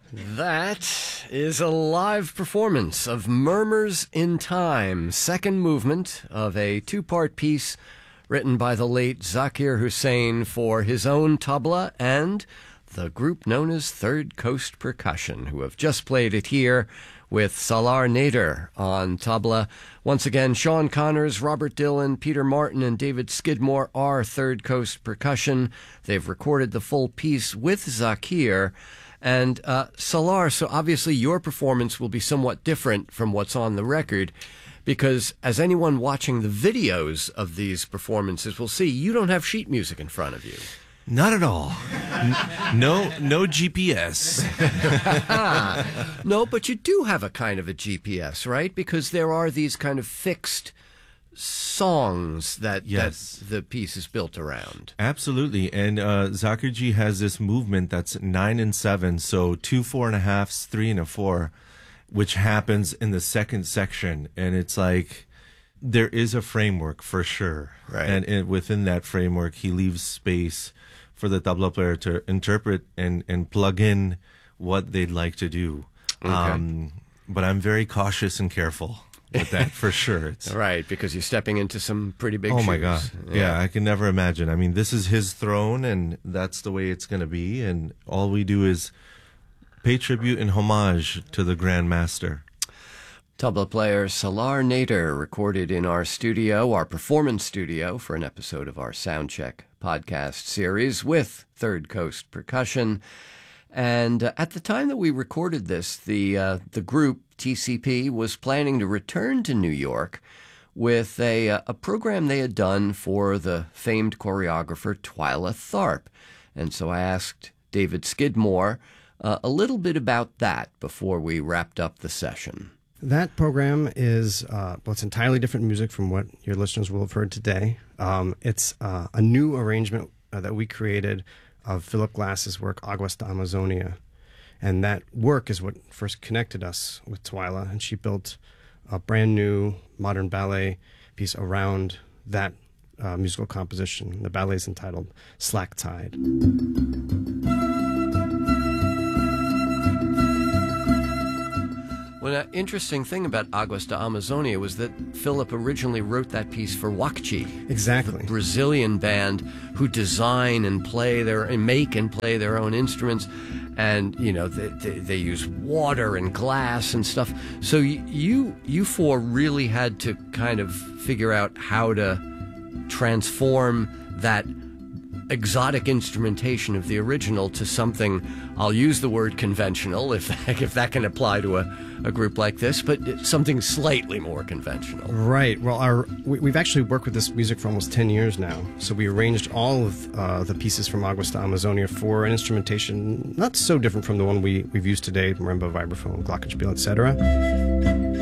That is a live performance of Murmurs in Time, second movement of a two-part piece written by the late Zakir Hussain for his own tabla and the group known as Third Coast Percussion, who have just played it here with Salar Nader on tabla. Once again, Sean Connors, Robert Dillon, Peter Martin, and David Skidmore are Third Coast Percussion. They've recorded the full piece with Zakir. And Salar, so obviously your performance will be somewhat different from what's on the record, because as anyone watching the videos of these performances will see, you don't have sheet music in front of you. Not at all. No GPS. No, but you do have a kind of a GPS, right? Because there are these kind of fixed songs that the piece is built around. Absolutely. And Zakir Ji has this movement that's 9 and 7, so 2 4.5s, 3 and a 4, which happens in the second section. And it's like there is a framework for sure. Right. And within that framework, he leaves space for the tabla player to interpret and plug in what they'd like to do. Okay. But I'm very cautious and careful with that, for sure. It's, right, because you're stepping into some pretty big shoes. oh my God. Yeah, I can never imagine. I mean, this is his throne, and that's the way it's going to be. And all we do is pay tribute and homage to the Grand Master. Tabla player Salar Nader recorded in our studio, our performance studio, for an episode of our Soundcheck podcast series with Third Coast Percussion. And at the time that we recorded this, the group TCP was planning to return to New York with a program they had done for the famed choreographer Twyla Tharp. And so I asked David Skidmore a little bit about that before we wrapped up the session. That program is it's entirely different music from what your listeners will have heard today. It's a new arrangement that we created of Philip Glass's work, Aguas de Amazonia. And that work is what first connected us with Twyla, and she built a brand new modern ballet piece around that musical composition. The ballet is entitled Slack Tide. Well, an interesting thing about Aguas de Amazonia was that Philip originally wrote that piece for Wakchi. Exactly. The Brazilian band who design and make and play their own instruments. And, you know, they use water and glass and stuff. So you four really had to kind of figure out how to transform that exotic instrumentation of the original to something, I'll use the word conventional, if that can apply to a group like this, but something slightly more conventional. Right. Well, we've actually worked with this music for almost 10 years now. So we arranged all of the pieces from Aguas de Amazonia for an instrumentation not so different from the one we've used today, marimba, vibraphone, glockenspiel, etc.